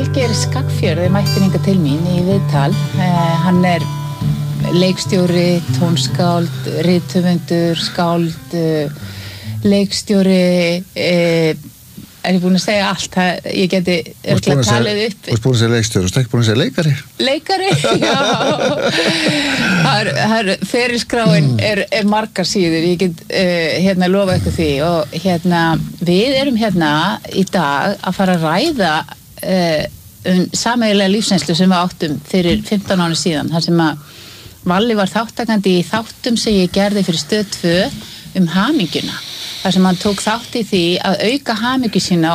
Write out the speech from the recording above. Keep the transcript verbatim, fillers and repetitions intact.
Valgeir Skagfjörð mætti hingað til mín í viðtal. Uh, hann er leikstjóri, tónskáld, rithöfundur, skáld, uh, leikstjóri, uh, er ég búin að segja allt, það, ég geti örglega talið upp. Þú ert búin að segja leikstjóri, þú ert ekki búin að segja leikari? Leikari, já. Það er, það er, ferilskráin er, er margar síður, ég get uh, hérna lofa ykkur því og hérna, við erum hérna í dag að fara að ræða uh, um sameiginlega lífsreynslu sem við áttum fyrir fimmtán ára síðan, þar sem að Valli var þáttakandi í þáttum sem ég gerði fyrir Stöð tvö um hamingjuna. Þar sem hann tók þátt í því að auka hamingju sína